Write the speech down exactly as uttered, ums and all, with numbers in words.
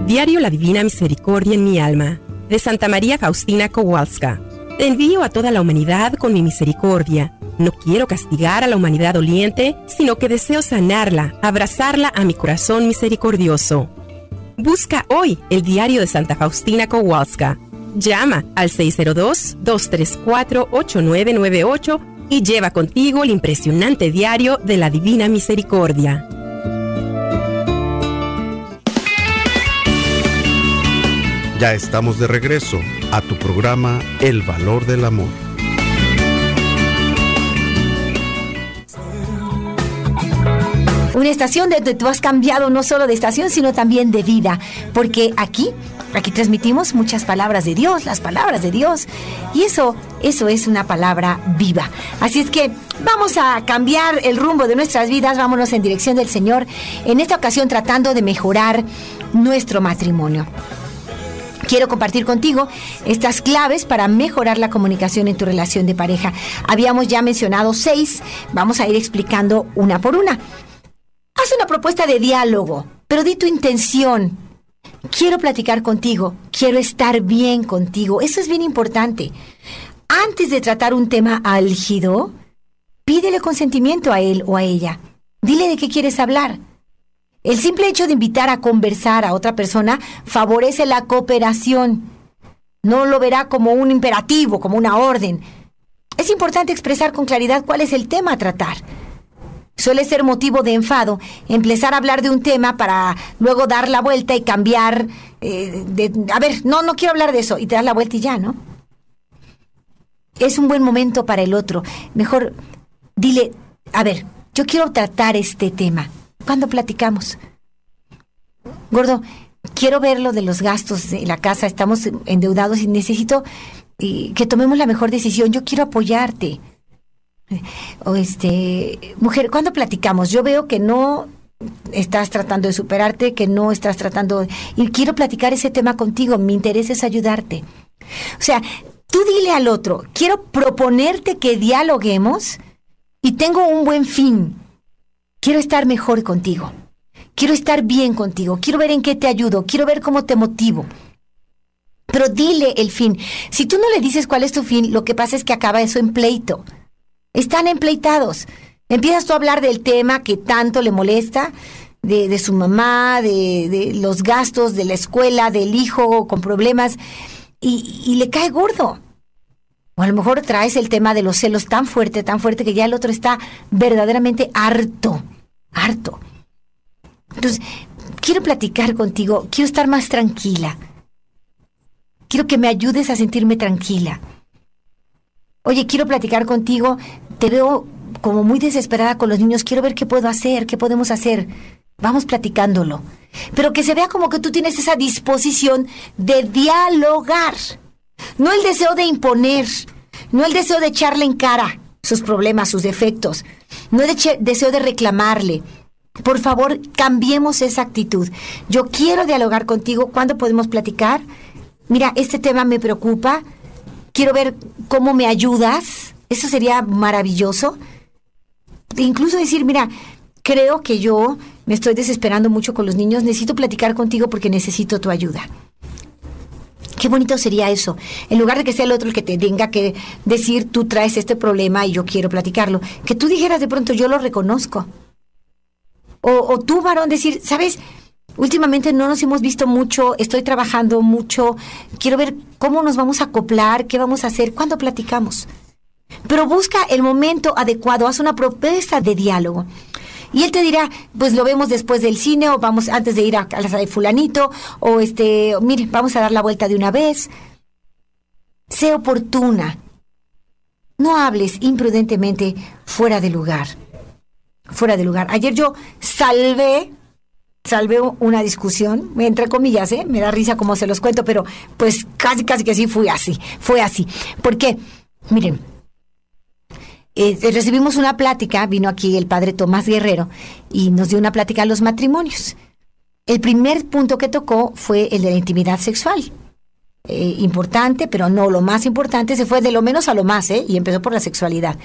Diario La Divina Misericordia en mi alma, de Santa María Faustina Kowalska. Te envío a toda la humanidad con mi misericordia. No quiero castigar a la humanidad doliente, sino que deseo sanarla, abrazarla a mi corazón misericordioso. Busca hoy el diario de Santa Faustina Kowalska. Llama al seis cero dos, dos tres cuatro, ocho nueve nueve ocho y lleva contigo el impresionante diario de la Divina Misericordia. Ya estamos de regreso a tu programa El Valor del Amor. Una estación donde tú has cambiado no solo de estación, sino también de vida. Porque aquí, aquí transmitimos muchas palabras de Dios, las palabras de Dios. Y eso, eso es una palabra viva. Así es que vamos a cambiar el rumbo de nuestras vidas, vámonos en dirección del Señor. En esta ocasión tratando de mejorar nuestro matrimonio. Quiero compartir contigo estas claves para mejorar la comunicación en tu relación de pareja. Habíamos ya mencionado seis, vamos a ir explicando una por una. Haz una propuesta de diálogo, pero di tu intención. Quiero platicar contigo, quiero estar bien contigo, eso es bien importante. Antes de tratar un tema álgido, pídele consentimiento a él o a ella. Dile de qué quieres hablar. El simple hecho de invitar a conversar a otra persona favorece la cooperación. No lo verá como un imperativo, como una orden. Es importante expresar con claridad cuál es el tema a tratar. Suele ser motivo de enfado empezar a hablar de un tema para luego dar la vuelta y cambiar. Eh, de, a ver, no, no quiero hablar de eso. Y te das la vuelta y ya, ¿no? Es un buen momento para el otro. Mejor dile, a ver, yo quiero tratar este tema. ¿Cuándo platicamos? Gordo, quiero ver lo de los gastos de la casa. Estamos endeudados y necesito eh, que tomemos la mejor decisión. Yo quiero apoyarte. O este, mujer, ¿cuándo platicamos? Yo veo que no estás tratando de superarte, que no estás tratando de, y quiero platicar ese tema contigo. Mi interés es ayudarte. O sea, tú dile al otro, quiero proponerte que dialoguemos y tengo un buen fin. Quiero estar mejor contigo. Quiero estar bien contigo. Quiero ver en qué te ayudo. Quiero ver cómo te motivo. Pero dile el fin. Si tú no le dices cuál es tu fin, lo que pasa es que acaba eso en pleito. Están empleitados. Empiezas tú a hablar del tema que tanto le molesta, de, de su mamá, de, de los gastos de la escuela, del hijo con problemas, y, y le cae gordo. O a lo mejor traes el tema de los celos tan fuerte, tan fuerte que ya el otro está verdaderamente harto, harto. Entonces, quiero platicar contigo, quiero estar más tranquila. Quiero que me ayudes a sentirme tranquila. Oye, quiero platicar contigo, te veo como muy desesperada con los niños, quiero ver qué puedo hacer, qué podemos hacer. Vamos platicándolo. Pero que se vea como que tú tienes esa disposición de dialogar. No el deseo de imponer, no el deseo de echarle en cara sus problemas, sus defectos, no el de- deseo de reclamarle. Por favor, cambiemos esa actitud. Yo quiero dialogar contigo. ¿Cuándo podemos platicar? Mira, este tema me preocupa. Quiero ver cómo me ayudas. Eso sería maravilloso. E incluso decir, mira, creo que yo me estoy desesperando mucho con los niños. Necesito platicar contigo porque necesito tu ayuda. Qué bonito sería eso. En lugar de que sea el otro el que te tenga que decir, tú traes este problema y yo quiero platicarlo. Que tú dijeras de pronto, yo lo reconozco. O, o tú, varón, decir, ¿sabes? Últimamente no nos hemos visto mucho, estoy trabajando mucho, quiero ver cómo nos vamos a acoplar, qué vamos a hacer, cuándo platicamos. Pero busca el momento adecuado, haz una propuesta de diálogo. Y él te dirá, pues lo vemos después del cine, o vamos antes de ir a casa de fulanito, o este, mire, vamos a dar la vuelta de una vez. Sé oportuna. No hables imprudentemente fuera de lugar. Fuera de lugar. Ayer yo salvé, salvé una discusión, entre comillas, ¿eh? Me da risa como se los cuento, pero pues casi, casi que sí fui así, fue así. ¿Por qué? Miren, eh, recibimos una plática, vino aquí el padre Tomás Guerrero y nos dio una plática a los matrimonios. El primer punto que tocó fue el de la intimidad sexual. Eh, importante, pero no lo más importante, se fue de lo menos a lo más, ¿eh? Y empezó por la sexualidad.